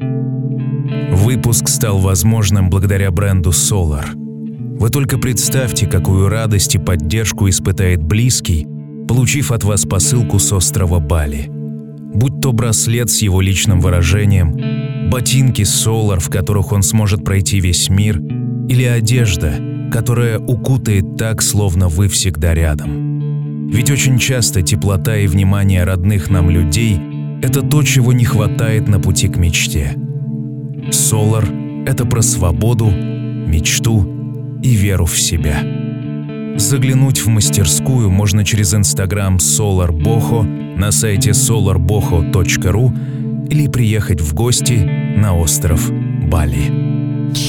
Выпуск стал возможным благодаря бренду Solar. Вы только представьте, какую радость и поддержку испытает близкий, получив от вас посылку с острова Бали. Будь то браслет с его личным выражением, ботинки Solar, в которых он сможет пройти весь мир, или одежда, которая укутает так, словно вы всегда рядом. Ведь очень часто теплота и внимание родных нам людей – это то, чего не хватает на пути к мечте. Solar – это про свободу, мечту и веру в себя. Заглянуть в мастерскую можно через Instagram Solar Boho, на сайте solarboho.ru или приехать в гости на остров Бали.